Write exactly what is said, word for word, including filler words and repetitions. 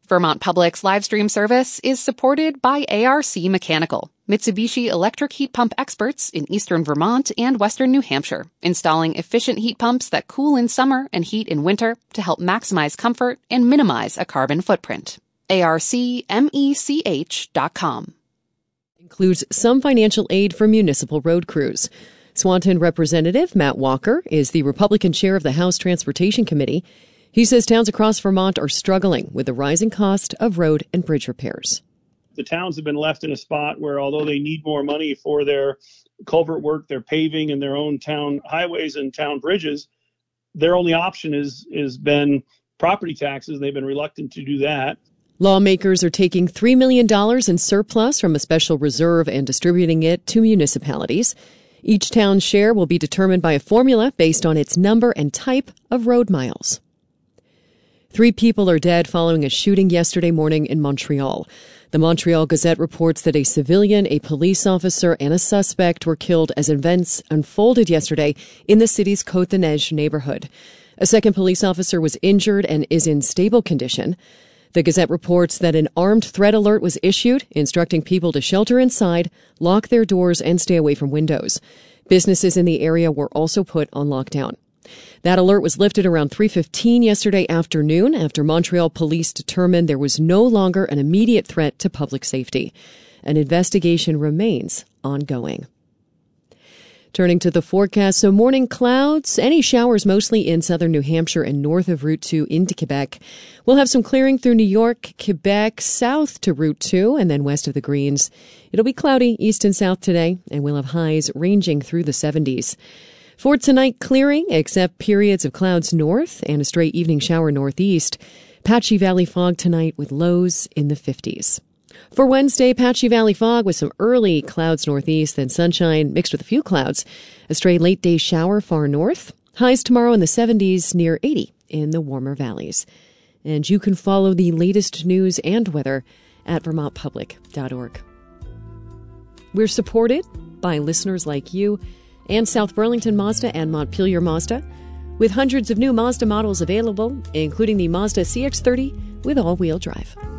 Vermont Public's live stream service is supported by A R C Mechanical, Mitsubishi electric heat pump experts in eastern Vermont and western New Hampshire, installing efficient heat pumps that cool in summer and heat in winter to help maximize comfort and minimize a carbon footprint. A R C mech dot com. Includes some financial aid for municipal road crews. Swanton Representative Matt Walker is the Republican chair of the House Transportation Committee. He says towns across Vermont are struggling with the rising cost of road and bridge repairs. The towns have been left in a spot where, although they need more money for their culvert work, their paving, and their own town highways and town bridges, their only option is is been property taxes. They've been reluctant to do that. Lawmakers are taking three million dollars in surplus from a special reserve and distributing it to municipalities. Each town's share will be determined by a formula based on its number and type of road miles. Three people are dead following a shooting yesterday morning in Montreal. The Montreal Gazette reports that a civilian, a police officer, and a suspect were killed as events unfolded yesterday in the city's Côte-des-Neiges neighborhood. A second police officer was injured and is in stable condition. The Gazette reports that an armed threat alert was issued, instructing people to shelter inside, lock their doors, and stay away from windows. Businesses in the area were also put on lockdown. That alert was lifted around three fifteen yesterday afternoon after Montreal police determined there was no longer an immediate threat to public safety. An investigation remains ongoing. Turning to the forecast, so morning clouds, any showers mostly in southern New Hampshire and north of Route two into Quebec. We'll have some clearing through New York, Quebec, south to Route two, and then west of the Greens. It'll be cloudy east and south today, and we'll have highs ranging through the seventies. For tonight, clearing, except periods of clouds north and a stray evening shower northeast. Patchy Valley fog tonight with lows in the fifties. For Wednesday, Patchy Valley fog with some early clouds northeast, then sunshine mixed with a few clouds. A stray late-day shower far north. Highs tomorrow in the seventies, near eighty in the warmer valleys. And you can follow the latest news and weather at vermont public dot org. We're supported by listeners like you and South Burlington Mazda and Montpelier Mazda, with hundreds of new Mazda models available, including the Mazda C X thirty with all-wheel drive.